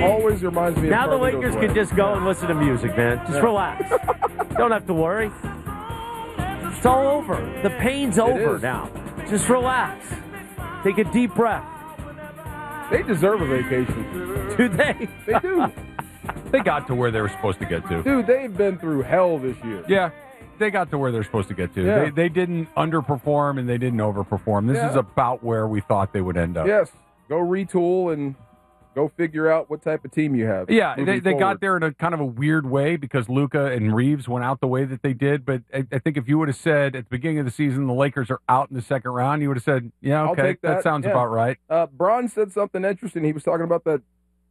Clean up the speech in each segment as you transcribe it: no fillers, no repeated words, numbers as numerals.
always reminds me of Now the Carlito's Lakers Way. can just go and listen to music, man. Just relax. Don't have to worry. It's all over. The pain's over now. Just relax. Take a deep breath. They deserve a vacation. Do they? They do. They got to where they were supposed to get to. Dude, they've been through hell this year. Yeah, they got to where they're supposed to get to. Yeah. They didn't underperform and they didn't overperform. This is about where we thought they would end up. Yes. Go retool and go figure out what type of team you have. Yeah, moving they got forward. there in a kind of a weird way because Luka and Reeves went out the way that they did. But I think if you would have said at the beginning of the season the Lakers are out in the second round, you would have said, yeah, I'll okay, take that sounds about right. Bron said something interesting. He was talking about that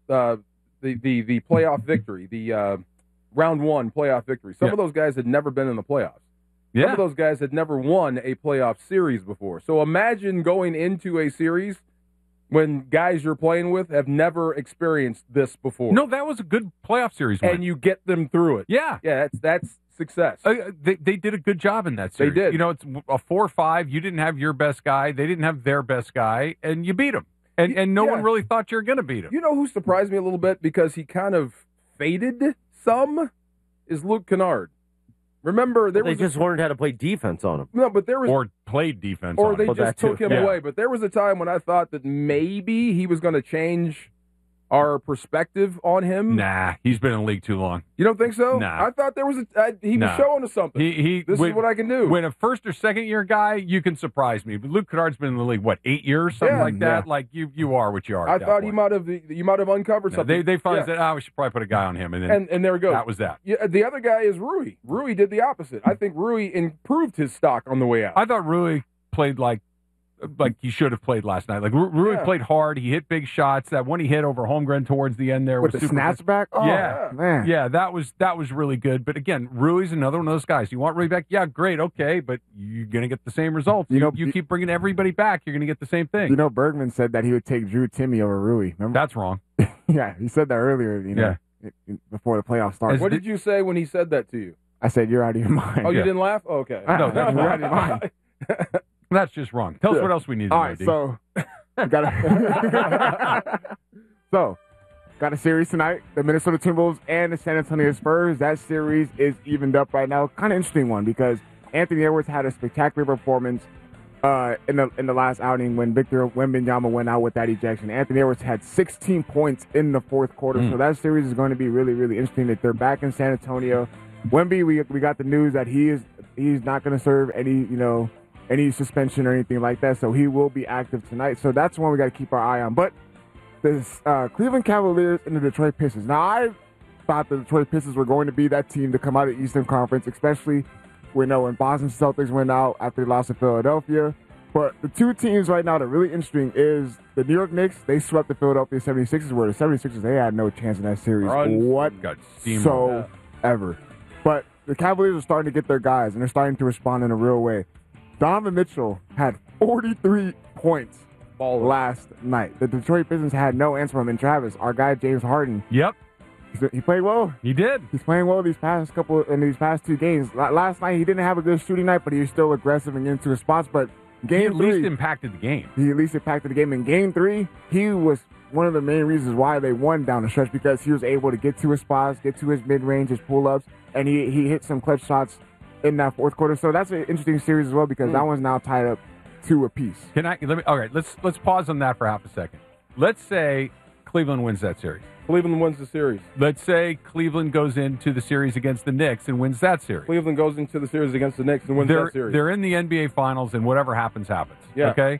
the playoff victory, the round one playoff victory. Some of those guys had never been in the playoffs. Yeah. Some of those guys had never won a playoff series before. So imagine going into a series when guys you're playing with have never experienced this before. No, that was a good playoff series win. And you get them through it. Yeah. Yeah, that's success. They did a good job in that series. They did. You know, it's a 4-5. You didn't have your best guy. They didn't have their best guy, and you beat them. And no one really thought you were going to beat him. You know who surprised me a little bit because he kind of faded some is Luke Kennard. Remember, They just learned how to play defense on him. No, but there was or played defense, or on they him. just took him away. But there was a time when I thought that maybe he was going to change our perspective on him. Nah, he's been in the league too long. You don't think so? Nah. I thought there was he was showing us something. This is what I can do. When a first or second year guy, you can surprise me. But Luke Kennard's been in the league 8 years, something like that. Like you are what you are. I thought you might have uncovered something. They finally said, we should probably put a guy on him, and then and there we go. That was that. Yeah, the other guy is Rui. Rui did the opposite. I think Rui improved his stock on the way out. I thought Rui played like he should have played last night. Like Rui played hard. He hit big shots. That one he hit over Holmgren towards the end there with was the super snatchback. good. Yeah, man. Yeah, that was really good. But again, Rui's another one of those guys. You want Rui back? Yeah, great, okay, but you're gonna get the same results. You keep bringing everybody back, you're gonna get the same thing. You know, Bergman said that he would take Drew Timmy over Rui. Remember? That's wrong. Yeah, he said that earlier. You know, before the playoffs started. What did you say when he said that to you? I said you're out of your mind. Oh, you didn't laugh? Oh, okay. No, that's you're out of your mind. That's just wrong. Tell us what else we need to All know, right, D. so we got got a series tonight. The Minnesota Timberwolves and the San Antonio Spurs. That series is evened up right now. Kind of interesting one because Anthony Edwards had a spectacular performance in the last outing when Victor Wembanyama went out with that ejection. Anthony Edwards had 16 points in the fourth quarter. So that series is going to be really, really interesting. That they're back in San Antonio. Wemby, we got the news that he's not going to serve any suspension or anything like that, so he will be active tonight. So that's one we got to keep our eye on. But the Cleveland Cavaliers and the Detroit Pistons. Now, I thought the Detroit Pistons were going to be that team to come out of the Eastern Conference, especially when Boston Celtics went out after they lost to Philadelphia. But the two teams right now that are really interesting is the New York Knicks. They swept the Philadelphia 76ers, where the 76ers, they had no chance in that series whatsoever. But the Cavaliers are starting to get their guys, and they're starting to respond in a real way. Donovan Mitchell had 43 points last night. The Detroit Pistons had no answer for him. And Travis, our guy James Harden. Yep. He played well. He did. He's playing well in these past 2 games. Last night he didn't have a good shooting night, but he was still aggressive and into his spots. But he at least impacted the game. He at least impacted the game. In Game 3, he was one of the main reasons why they won down the stretch because he was able to get to his spots, get to his mid-range, his pull-ups, and he hit some clutch shots in that fourth quarter. So that's an interesting series as well because that one's now tied up 2 apiece. Let's pause on that for half a second. Let's say Cleveland wins that series. Cleveland wins the series. Let's say Cleveland goes into the series against the Knicks and wins that series. Cleveland goes into the series against the Knicks and wins that series. They're in the NBA Finals, and whatever happens, happens. Yeah. Okay?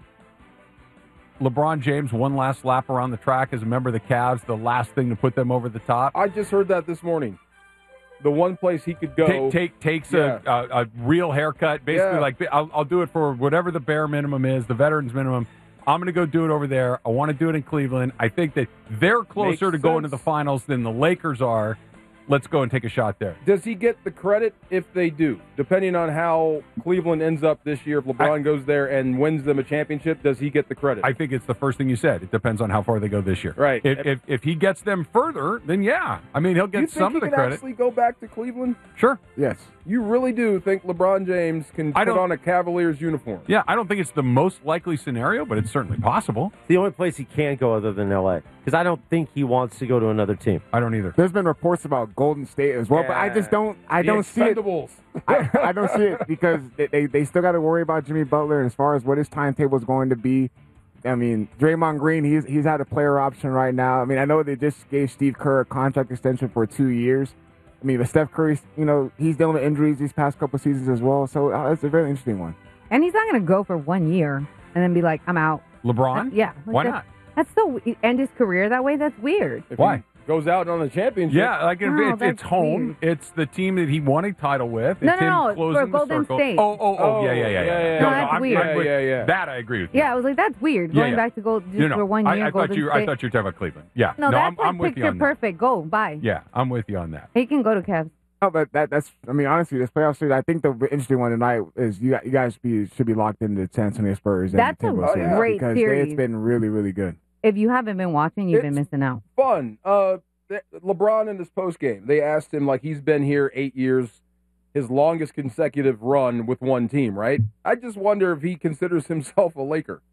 LeBron James, one last lap around the track as a member of the Cavs, the last thing to put them over the top. I just heard that this morning. The one place he could go. Takes a real haircut. Basically, I'll do it for whatever the bare minimum is, the veterans minimum. I'm going to go do it over there. I want to do it in Cleveland. I think that they're closer to going to the finals than the Lakers are. let's go and take a shot there. Does he get the credit if they do? Depending on how Cleveland ends up this year, if LeBron goes there and wins them a championship, does he get the credit? I think it's the first thing you said. It depends on how far they go this year. Right. If he gets them further, then yeah. I mean, he'll get some of the credit. You think he can actually go back to Cleveland? Sure. Yes. You really do think LeBron James can put on a Cavaliers uniform? Yeah, I don't think it's the most likely scenario, but it's certainly possible. The only place he can't go other than L.A. Because I don't think he wants to go to another team. I don't either. There's been reports about Golden State as well, but I just don't. I don't see it. I don't see it because they still got to worry about Jimmy Butler and as far as what his timetable is going to be. I mean, Draymond Green, he's had a player option right now. I mean, I know they just gave Steve Kerr a contract extension for 2 years. I mean, but Steph Curry, he's dealing with injuries these past couple seasons as well. So it's a very interesting one. And he's not going to go for 1 year and then be like, I'm out. LeBron? Yeah. Why not? That's so end his career that way. That's weird. Why? Goes out on a championship. Yeah, like it's home. Weird. It's the team that he won a title with. It's No, him closing for the Golden circle. State. Yeah. No, that's weird. Yeah. That I agree with you. Yeah, I was like, that's weird. Going back to go just for 1 year. I thought you were talking about Cleveland. Yeah. No, that's I'm with you picture on that. perfect. Go, bye. Yeah, I'm with you on that. He can go to Cavs. No, but that's. I mean, honestly, this playoff series. I think the interesting one tonight is you guys should be locked into the San Antonio Spurs. That's a great because series. It's been really, really good. If you haven't been watching, you've been missing out. Fun. LeBron in this post game, they asked him he's been here 8 years, his longest consecutive run with one team. Right. I just wonder if he considers himself a Laker.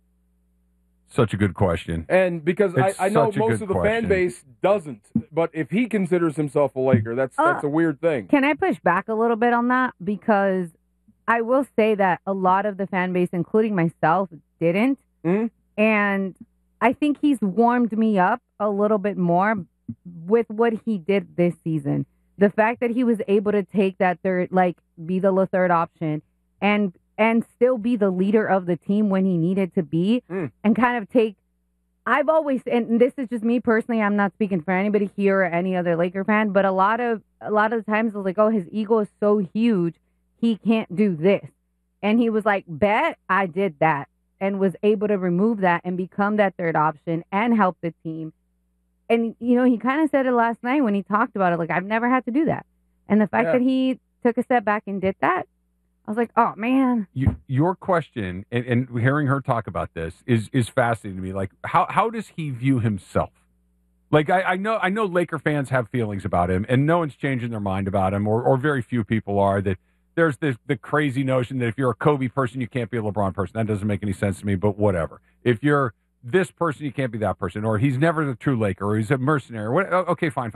Such a good question. And because I know most of the fan base doesn't, but if he considers himself a Laker, that's a weird thing. Can I push back a little bit on that? Because I will say that a lot of the fan base, including myself, didn't. Mm-hmm. And I think he's warmed me up a little bit more with what he did this season. The fact that he was able to take that be the third option and still be the leader of the team when he needed to be and kind of take. I've always, and this is just me personally, I'm not speaking for anybody here or any other Laker fan, but a lot of the times it was like, oh, his ego is so huge, he can't do this. And he was like, bet I did that, and was able to remove that and become that third option and help the team. And, he kind of said it last night when he talked about it, like, I've never had to do that. And the fact that he took a step back and did that, I was like, oh, man. Your question, and hearing her talk about this, is fascinating to me. Like, how does he view himself? Like, I know Laker fans have feelings about him, and no one's changing their mind about him, or very few people are, that there's the crazy notion that if you're a Kobe person, you can't be a LeBron person. That doesn't make any sense to me, but whatever. If you're this person, you can't be that person, or he's never the true Laker, or he's a mercenary. Okay, fine.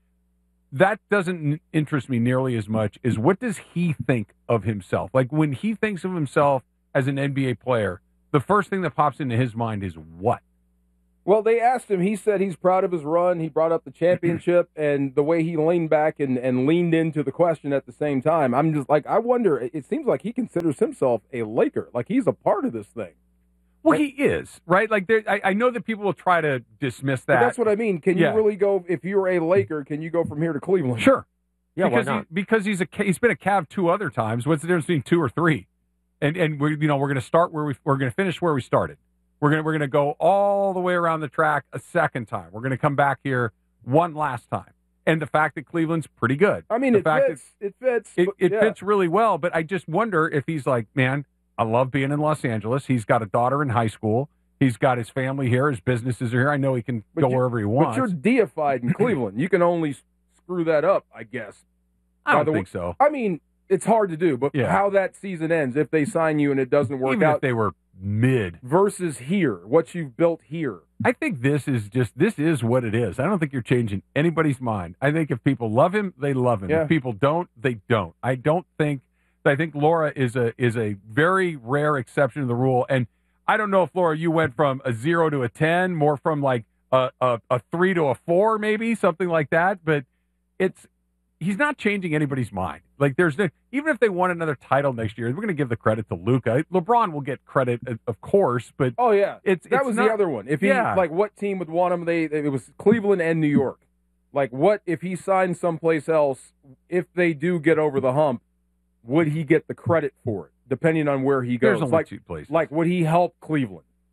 That doesn't interest me nearly as much as what does he think of himself? Like, when he thinks of himself as an NBA player, the first thing that pops into his mind is what? Well, they asked him. He said he's proud of his run. He brought up the championship and the way he leaned back and leaned into the question at the same time. I'm just like, I wonder, it seems like he considers himself a Laker, like he's a part of this thing. Well, he is, right? Like, I know that people will try to dismiss that. But that's what I mean. Can you really go, if you're a Laker, can you go from here to Cleveland? Sure. Yeah, because why not? Because he's been a Cav 2 other times. What's the difference between 2 or 3? And we're going to start we're going to finish where we started. We're going to go all the way around the track a second time. We're going to come back here one last time. And the fact that Cleveland's pretty good. I mean, it fits. It fits really well. But I just wonder if he's like, man, I love being in Los Angeles. He's got a daughter in high school. He's got his family here. His businesses are here. I know he can go wherever he wants. But you're deified in Cleveland. You can only screw that up, I guess. I don't think so. I mean, it's hard to do, but how that season ends, if they sign you and it doesn't work Even out. If they were mid. Versus here, what you've built here. I think this is what it is. I don't think you're changing anybody's mind. I think if people love him, they love him. Yeah. If people don't, they don't. I think Laura is a very rare exception to the rule. And I don't know if, Laura, you went from a 0 to a 10, more from like a 3 to a 4, maybe, something like that. But he's not changing anybody's mind. Like, even if they won another title next year, we're going to give the credit to Luka. LeBron will get credit, of course, but oh yeah, that was not, the other one. If he like, what team would want him? It was Cleveland and New York. Like, what if he signed someplace else? If they do get over the hump, would he get the credit for it? Depending on where he goes. There's only 2 places. Like, would he help Cleveland?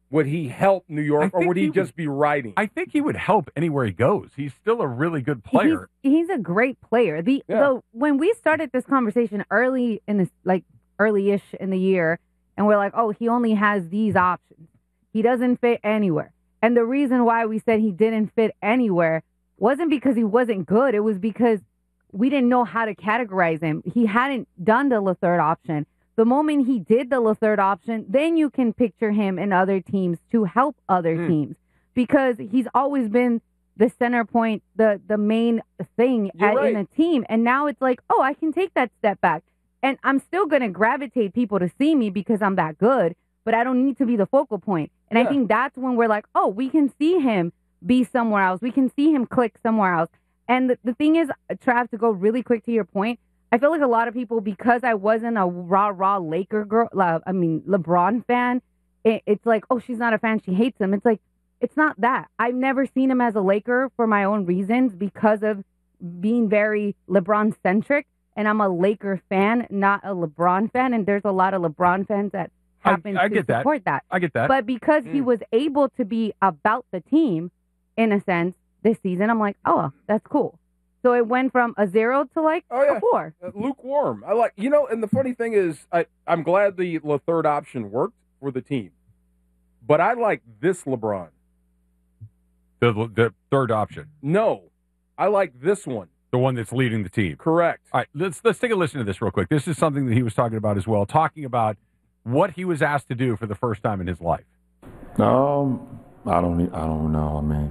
Would he help New York, or think would he he just be riding? I think he would help anywhere he goes. He's still a really good player. He's a great player. When we started this conversation early in this, like early-ish in the year, and we're like, oh, he only has these options. He doesn't fit anywhere. And the reason why we said he didn't fit anywhere wasn't because he wasn't good. It was because we didn't know how to categorize him. He hadn't done the third option. The moment he did the third option, then you can picture him in other teams to help other teams, because he's always been the center point, the main thing in a team. And now it's like, oh, I can take that step back. And I'm still going to gravitate people to see me because I'm that good, but I don't need to be the focal point. And I think that's when we're like, oh, we can see him be somewhere else. We can see him click somewhere else. And the thing is, Trav, to go really quick to your point, I feel like a lot of people, because I wasn't a raw Laker girl, LeBron fan, it's like, oh, she's not a fan, she hates him. It's like, it's not that. I've never seen him as a Laker for my own reasons because of being very LeBron-centric, and I'm a Laker fan, not a LeBron fan, and there's a lot of LeBron fans that happen to support that. I get that. But because he was able to be about the team, in a sense, this season, I'm like, oh, that's cool. So it went from a 0 to like a 4. Lukewarm. I like, and the funny thing is, I'm glad the third option worked for the team, but I like this LeBron. The third option. No, I like this one. The one that's leading the team. Correct. All right, let's take a listen to this real quick. This is something that he was talking about as well, talking about what he was asked to do for the first time in his life. I don't know. I mean,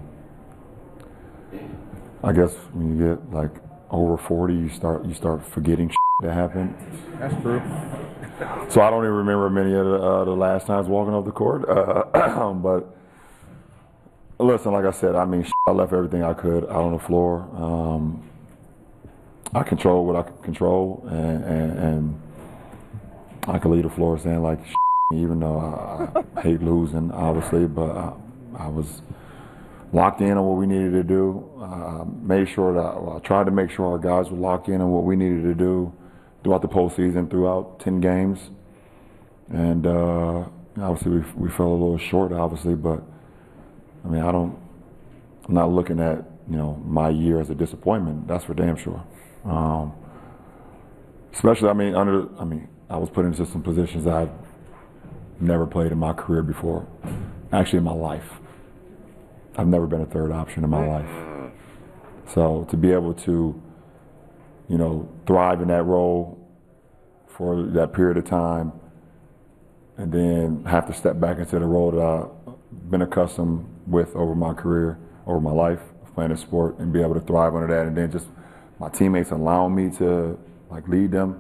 I guess when you get like over 40, you start forgetting that happened. That's true. So I don't even remember many of the last times walking off the court. But listen, like I said, I mean, I left everything I could out on the floor. I control what I could control, and I could leave the floor saying like, even though I hate losing, obviously, but I was locked in on what we needed to do. I tried to make sure our guys were locked in on what we needed to do throughout the postseason, throughout 10 games. And obviously we fell a little short, obviously, but I mean, I'm not looking at, my year as a disappointment. That's for damn sure. Especially, I was put into some positions I've never played in my career before. Actually, in my life. I've never been a third option in my life. So to be able to, thrive in that role for that period of time, and then have to step back into the role that I've been accustomed with over my career, over my life, playing a sport, and be able to thrive under that, and then just my teammates allowing me to lead them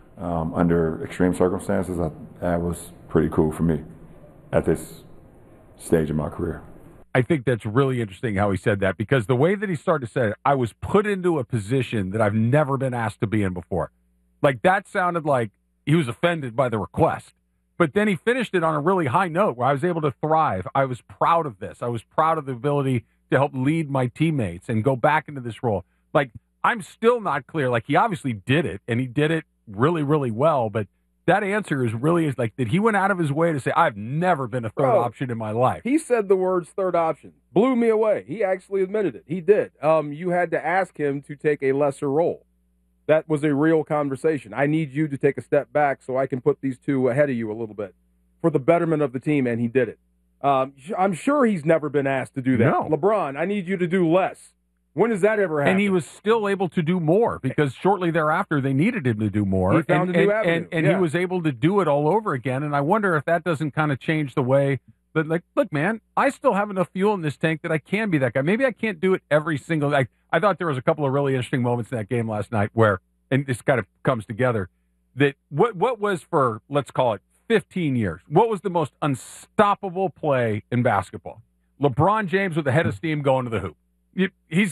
under extreme circumstances, that was pretty cool for me at this stage of my career. I think that's really interesting how he said that, because the way that he started to say it, I was put into a position that I've never been asked to be in before. Like, that sounded like he was offended by the request. But then he finished it on a really high note where I was able to thrive. I was proud of this. I was proud of the ability to help lead my teammates and go back into this role. Like, I'm still not clear. Like, he obviously did it, and he did it really, really well. But that answer is like that he went out of his way to say, I've never been a third option in my life. He said the words third option. Blew me away. He actually admitted it. He did. You had to ask him to take a lesser role. That was a real conversation. I need you to take a step back so I can put these two ahead of you a little bit for the betterment of the team, and he did it. I'm sure he's never been asked to do that. No. LeBron, I need you to do less. When does that ever happen? And he was still able to do more, because shortly thereafter they needed him to do more. He found a new avenue. And he was able to do it all over again. And I wonder if that doesn't kind of change the way that, like, look, man, I still have enough fuel in this tank that I can be that guy. Maybe I can't do it every single day. I thought there was a couple of really interesting moments in that game last night where, and this kind of comes together, that what was for, let's call it 15 years, what was the most unstoppable play in basketball? LeBron James with a head of steam going to the hoop. He's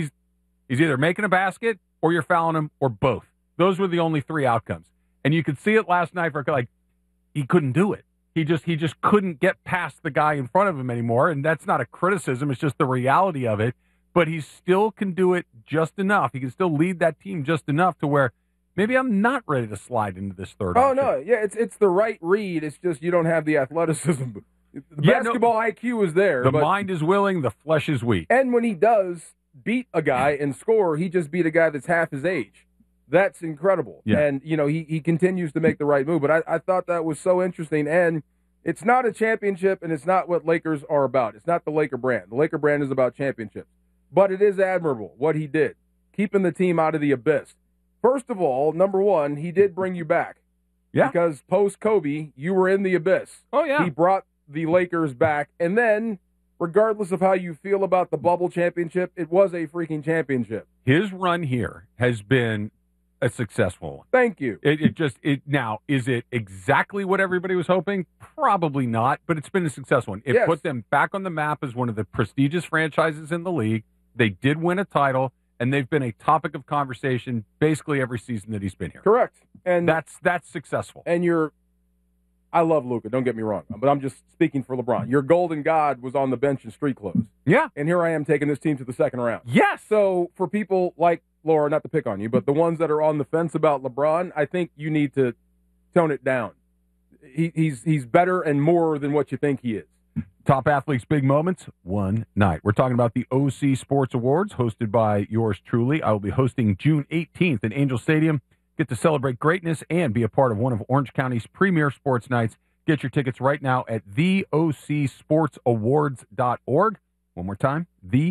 either making a basket or you're fouling him, or both. Those were the only three outcomes. And you could see it last night for, like, he couldn't do it. He just couldn't get past the guy in front of him anymore. And that's not a criticism. It's just the reality of it. But he still can do it just enough. He can still lead that team just enough to where maybe I'm not ready to slide into this third option. No. Yeah, it's the right read. It's just you don't have the athleticism Basketball IQ is there. The but, mind is willing, the flesh is weak. And when he does beat a guy and score, he just beat a guy that's half his age. That's incredible. Yeah. And, he continues to make the right move. But I thought that was so interesting. And it's not a championship, and it's not what Lakers are about. It's not the Laker brand. The Laker brand is about championships. But it is admirable what he did, keeping the team out of the abyss. First of all, number one, he did bring you back. Yeah. Because post-Kobe, you were in the abyss. Oh, yeah. He brought the Lakers back. And then, regardless of how you feel about the bubble championship, it was a freaking championship. His run here has been a successful one. Thank you. Now, is it exactly what everybody was hoping? Probably not, but it's been a successful one. It Yes. put them back on the map as one of the prestigious franchises in the league. They did win a title, and they've been a topic of conversation basically every season that he's been here. Correct. And That's successful. and I love Luka, don't get me wrong, but I'm just speaking for LeBron. Your golden god was on the bench in street clothes. Yeah. And here I am taking this team to the second round. Yes. So for people like Laura, not to pick on you, but the ones that are on the fence about LeBron, I think you need to tone it down. He's better and more than what you think he is. Top athletes, big moments, one night. We're talking about the OC Sports Awards, hosted by yours truly. I will be hosting June 18th in Angel Stadium. Get to celebrate greatness and be a part of one of Orange County's premier sports nights. Get your tickets right now at theocsportsawards.org. One more time,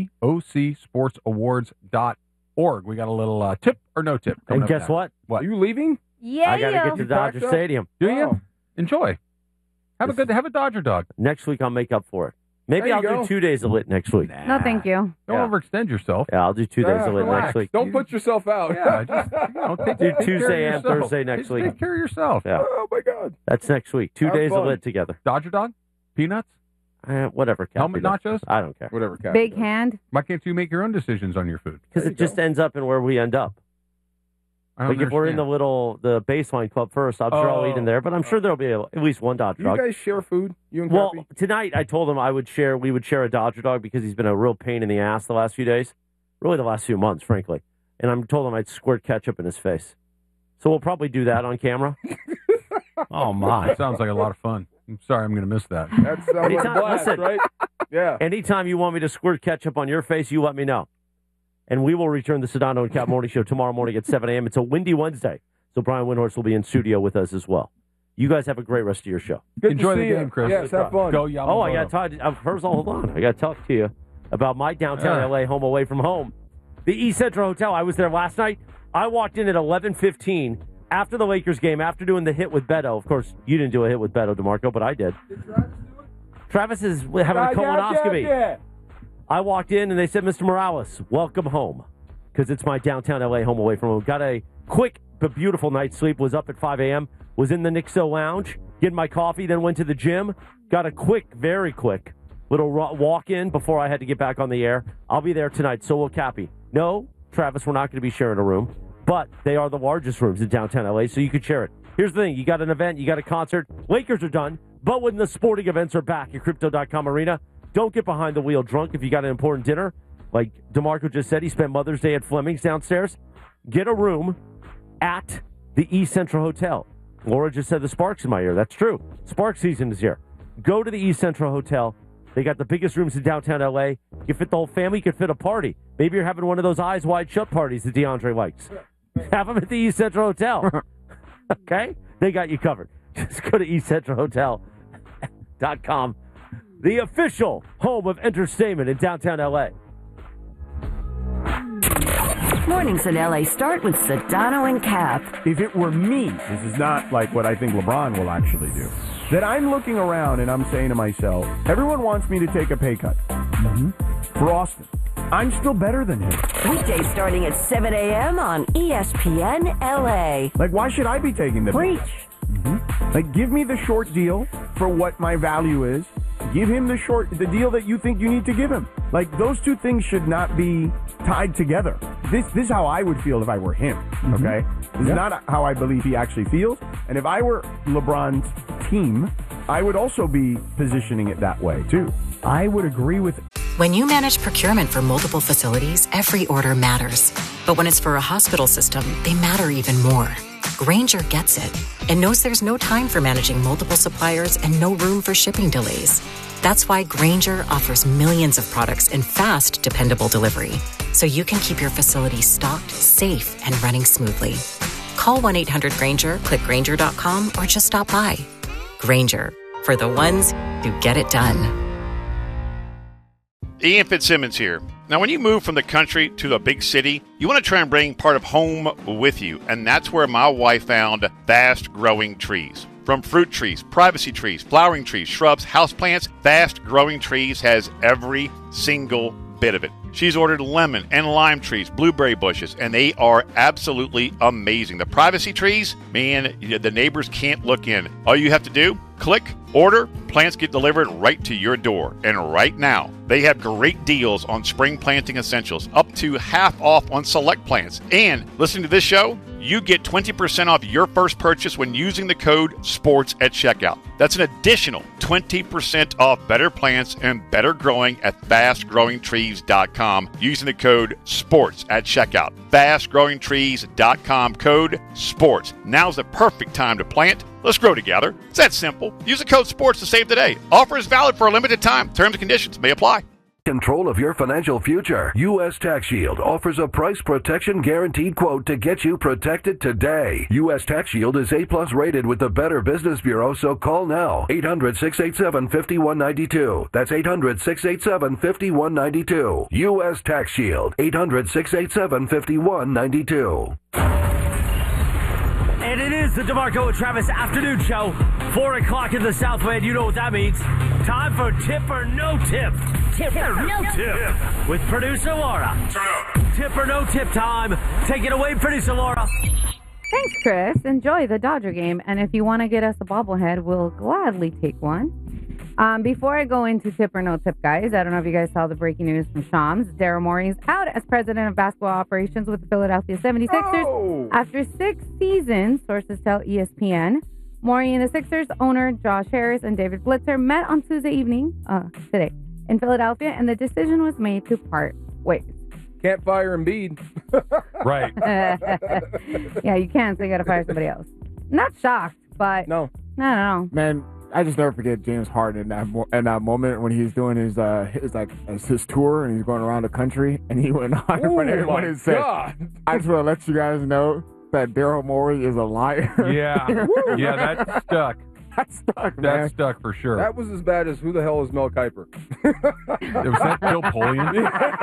theocsportsawards.org. We got a little tip or no tip. And guess what? Are you leaving? Yeah. I got to get to Dodger packed up? Stadium. Do you? Oh. Enjoy. Have a Dodger dog. Next week, I'll make up for it. Maybe There I'll you do go. 2 days of lit next week. No, thank you. Don't Yeah. overextend yourself. Yeah, I'll do 2 days of lit relax. next week. Don't put yourself out. Yeah, just take Do care of Tuesday and yourself. Thursday next week. Take care of yourself. Yeah, Oh, my God. that's next week. 2 Have days of fun. lit together. Dodger dog? Peanuts? Whatever. Helmet nachos? I don't care. Whatever. Cat. Big hand. Why can't you make your own decisions on your food? Because There it you just ends up in where we end up. I don't Like if we're in understand. the baseline club first, I'm sure I'll eat in there. But I'm sure there'll be at least one Dodger Do you dog. guys share food? You and Well, Cappy? tonight I told him we would share a Dodger dog because he's been a real pain in the ass the last few days, really the last few months, frankly. And I told him I'd squirt ketchup in his face. So we'll probably do that on camera. Oh, my. Sounds like a lot of fun. I'm sorry I'm going to miss that. That sounds like a Anytime- blast, listen. right? Yeah. Anytime you want me to squirt ketchup on your face, you let me know. And we will return the Sedano and Cap Morning Show tomorrow morning at 7 a.m. It's a windy Wednesday, so Brian Windhorst will be in studio with us as well. You guys have a great rest of your show. Good to Enjoy the see you. game, Chris. Yes, have fun. Go Yamamoto. Oh, I got to talk. First, hold on. I got to talk to you about my downtown LA home away from home. The East Central Hotel. I was there last night. I walked in at 11:15 after the Lakers game, after doing the hit with Beto. Of course, you didn't do a hit with Beto, DeMarco, but I did. Travis is having a colonoscopy. Yeah. I walked in and they said, Mr. Morales, welcome home. Because it's my downtown LA home away from home. Got a quick but beautiful night's sleep. Was up at 5 a.m. Was in the Nixo Lounge, getting my coffee, then went to the gym. Got a quick, very quick little walk-in before I had to get back on the air. I'll be there tonight, so will Cappy. No, Travis, we're not going to be sharing a room, but they are the largest rooms in downtown LA, so you could share it. Here's the thing. You got an event, you got a concert. Lakers are done, but when the sporting events are back at Crypto.com Arena, don't get behind the wheel drunk if you got an important dinner. Like DeMarco just said, he spent Mother's Day at Fleming's downstairs. Get a room at the East Central Hotel. Laura just said the Sparks in my ear. That's true. Spark season is here. Go to the East Central Hotel. They got the biggest rooms in downtown LA. You can fit the whole family. You can fit a party. Maybe you're having one of those eyes wide shut parties that DeAndre likes. Have them at the East Central Hotel. Okay? They got you covered. Just go to eastcentralhotel.com, the official home of entertainment in downtown LA. Mornings in LA start with Sedano and Cap. If it were me, this is not like what I think LeBron will actually do, that I'm looking around and I'm saying to myself, everyone wants me to take a pay cut for Austin. I'm still better than him. Weekdays starting at 7 a.m. on ESPN LA. Like, why should I be taking the pay Preach. cut? Like, give me the short deal for what my value is. Give him the deal that you think you need to give him. Like, those two things should not be tied together. This is how I would feel if I were him, okay? This is not how I believe he actually feels. And if I were LeBron's team, I would also be positioning it that way, too. I would agree with... When you manage procurement for multiple facilities, every order matters. But when it's for a hospital system, they matter even more. Grainger gets it and knows there's no time for managing multiple suppliers and no room for shipping delays. That's why Grainger offers millions of products in fast, dependable delivery, so you can keep your facility stocked, safe, and running smoothly. Call 1-800-GRAINGER, click Grainger.com, or just stop by. Grainger, for the ones who get it done. Ian Fitzsimmons here. Now, when you move from the country to the big city, you want to try and bring part of home with you, and that's where my wife found Fast Growing Trees. From fruit trees, privacy trees, flowering trees, shrubs, houseplants, Fast Growing Trees has every single bit of it. She's ordered lemon and lime trees, blueberry bushes, and they are absolutely amazing. The privacy trees, man, the neighbors can't look in. All you have to do, click, order, plants get delivered right to your door. And right now, they have great deals on spring planting essentials, up to half off on select plants. And listening to this show, you get 20% off your first purchase when using the code SPORTS at checkout. That's an additional 20% off better plants and better growing at fastgrowingtrees.com using the code SPORTS at checkout. Fastgrowingtrees.com, code SPORTS. Now's the perfect time to plant. Let's grow together. It's that simple. Use the code SPORTS to save today. Offer is valid for a limited time. Terms and conditions may apply. Control of your financial future. U.S. Tax Shield offers a price protection guaranteed quote to get you protected today. U.S. Tax Shield is A+ rated with the Better Business Bureau, so call now. 800-687-5192. That's 800-687-5192. U.S. Tax Shield. 800-687-5192. And it is the DeMarco and Travis Afternoon Show. 4 o'clock in the Southland. You know what that means. Time for Tip or No Tip. Tip or No Tip. With producer Laura. Tip or No Tip time. Take it away, producer Laura. Thanks, Chris. Enjoy the Dodger game. And if you want to get us a bobblehead, we'll gladly take one. Before I go into Tip or No Tip, guys, I don't know if you guys saw the breaking news from Shams. Daryl Morey is out as president of basketball operations with the Philadelphia 76ers. After 6 seasons, sources tell ESPN. Morey and the Sixers owner Josh Harris and David Blitzer met on Tuesday evening, today, in Philadelphia, and the decision was made to part ways. Can't fire Embiid. Right. Yeah, you can, so you got to fire somebody else. Not shocked, but no. Man, I just never forget James Harden in that moment when he's doing his tour and he's going around the country, and he went on in front of everyone and said, "I just want to let you guys know that Daryl Morey is a liar." Yeah, yeah, that stuck. That stuck, man. That stuck for sure. That was as bad as who the hell is Mel Kiper? Was that Bill Polian?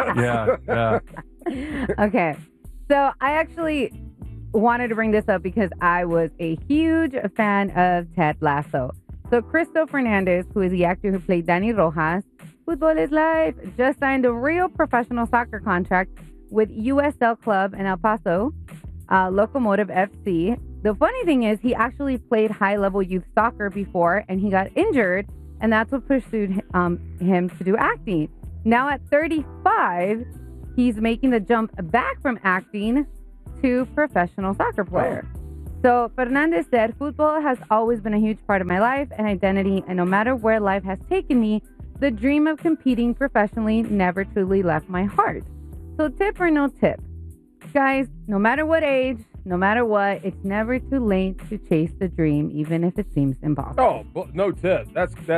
Yeah. Okay, so I actually wanted to bring this up because I was a huge fan of Ted Lasso. So Cristo Fernandez, who is the actor who played Danny Rojas, Football is Life, just signed a real professional soccer contract with USL Club in El Paso, Locomotive FC. The funny thing is he actually played high-level youth soccer before, and he got injured, and that's what pursued him to do acting. Now at 35, he's making the jump back from acting to professional soccer player. So Fernandez said, "Football has always been a huge part of my life and identity, and no matter where life has taken me, the dream of competing professionally never truly left my heart." So tip or no tip? Guys, no matter what age, no matter what, it's never too late to chase the dream, even if it seems impossible. Oh, no tip.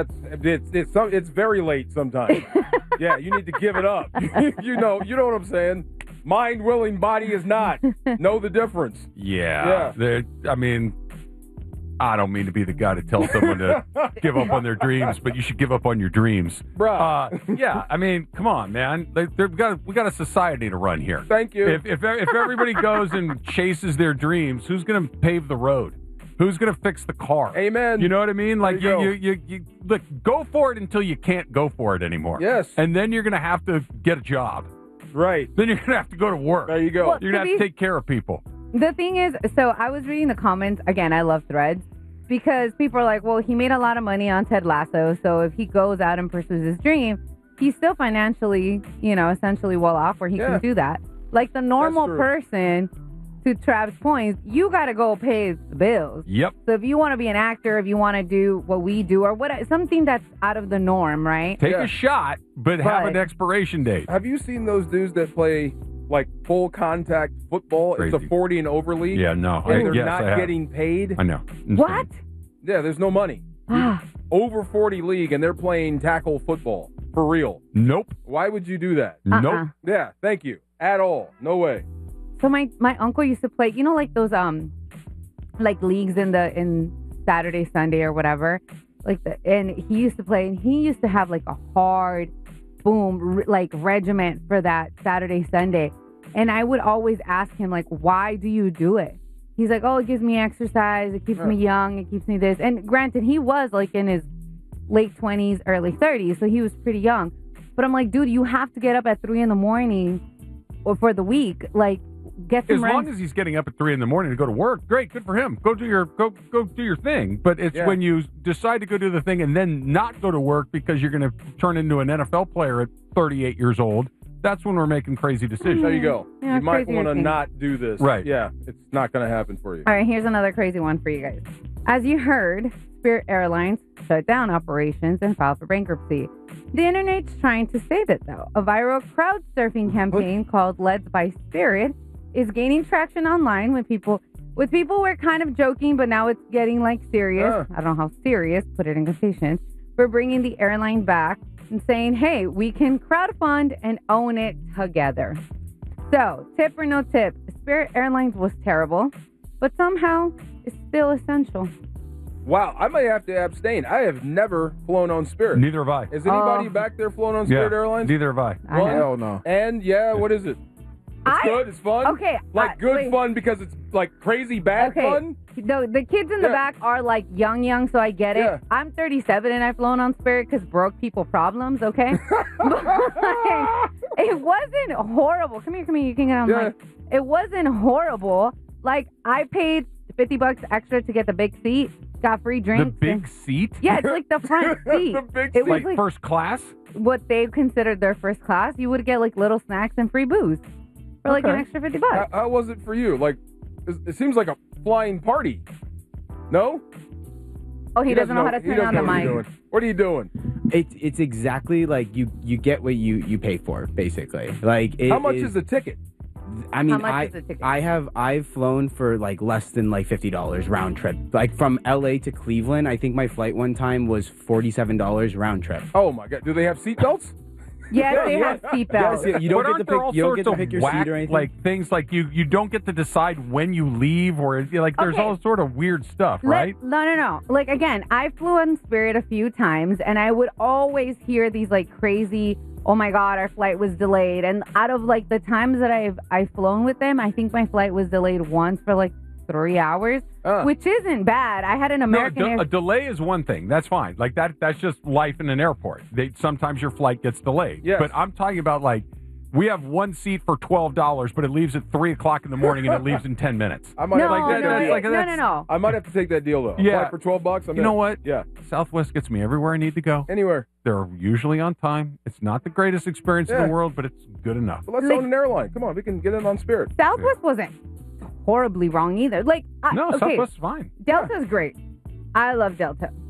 It's very late sometimes. Yeah, you need to give it up. you know what I'm saying. Mind willing, body is not. Know the difference. Yeah. I mean, I don't mean to be the guy to tell someone to give up on their dreams, but you should give up on your dreams. Bruh. Yeah, I mean, come on, man. We got a society to run here. Thank you. If everybody goes and chases their dreams, who's going to pave the road? Who's going to fix the car? Amen. You know what I mean? Like, you look, go for it until you can't go for it anymore. Yes. And then you're going to have to get a job. Right. Then you're going to have to go to work. There you go. Well, you're going to have to take care of people. The thing is, so I was reading the comments. Again, I love Threads because people are like, well, he made a lot of money on Ted Lasso, so if he goes out and pursues his dream, he's still financially, essentially well off where he can do that. Like the normal person, to Trav's point, you got to go pay the bills. Yep. So if you want to be an actor, if you want to do what we do, or something that's out of the norm, right? Take a shot, but have an expiration date. Have you seen those dudes that play like full contact football. It's Crazy. a 40 and over league. Yeah, no. And they're yes, not I have. getting paid. I know. Insane. What? Yeah, there's no money. Over 40 league, and they're playing tackle football for real. Nope. Why would you do that? Nope. Yeah, thank you. At all. No way. So my uncle used to play, you know, like those like leagues in Saturday, Sunday, or whatever. And he used to play, and he used to have like a hard like regiment for that Saturday, Sunday. And I would always ask him, like, why do you do it? He's like, oh, it gives me exercise, it keeps me young, it keeps me this. And granted, he was like in his late 20s, early 30s, so he was pretty young. But I'm like, dude, you have to get up at 3 a.m. or for the week, like, get some As rest. long as he's getting up at 3 a.m. to go to work, great, good for him. Go do your thing. But it's when you decide to go do the thing and then not go to work because you're going to turn into an NFL player at 38 years old. That's when we're making crazy decisions. There you go. Yeah, you might crazier want to things. not do this. Right. Yeah, it's not going to happen for you. All right, here's another crazy one for you guys. As you heard, Spirit Airlines shut down operations and filed for bankruptcy. The internet's trying to save it, though. A viral crowd surfing campaign called Let's Buy Spirit is gaining traction online with people were kind of joking, but now it's getting like serious. I don't know how serious, put it in quotations, for bringing the airline back and saying, hey, we can crowdfund and own it together. So, tip or no tip, Spirit Airlines was terrible, but somehow it's still essential. Wow, I may have to abstain. I have never flown on Spirit. Neither have I. Is anybody back there flown on Spirit Airlines? Neither have I. Well, Hell no. And what is it? It's good. It's fun. Okay, like good wait. fun because it's like crazy bad fun. The kids in the back are like young, so I get it. Yeah. I'm 37 and I've flown on Spirit because broke people problems, okay? But, like, it wasn't horrible. Come here, you can get on mic. It wasn't horrible. Like, I paid $50 extra to get the big seat, got free drinks. The big seat? Yeah, it's like the front seat. The big It Like was first class? what they considered their first class. You would get like little snacks and free booze for like an extra $50. How was it for you? Like, it seems like a flying party. No? Oh, he doesn't know how to turn on the mic. What are you doing? It's exactly like you get what you pay for, basically. Like How much is the ticket? I mean, How much is the ticket? I've flown for like less than like $50 round trip. Like from LA to Cleveland, I think my flight one time was $47 round trip. Oh my God! Do they have seatbelts? Yes, they have seatbelts. Yes, you don't get to pick. You don't get to pick your seat or anything. Like things like you don't get to decide when you leave, or like there's Okay. all sort of weird stuff, right? No. Like, again, I flew on Spirit a few times, and I would always hear these, like, crazy, oh, my God, our flight was delayed. And out of, like, the times that I've flown with them, I think my flight was delayed once for, like, 3 hours, which isn't bad. I had an American a delay is one thing. That's fine. Like that's just life in an airport. Sometimes your flight gets delayed. Yes. But I'm talking about like we have one seat for $12, but it leaves at 3:00 in the morning and it leaves in 10 minutes. I might No, have no. I might have to take that deal though. Yeah. Fly for $12. You know what? Yeah. Southwest gets me everywhere I need to go. Anywhere. They're usually on time. It's not the greatest experience in Yeah. the world, but it's good enough. Well, let's own an airline. Come on, we can get in on Spirit. Southwest wasn't horribly wrong either. Like, No, okay, Southwest's fine. Delta's great. I love Delta.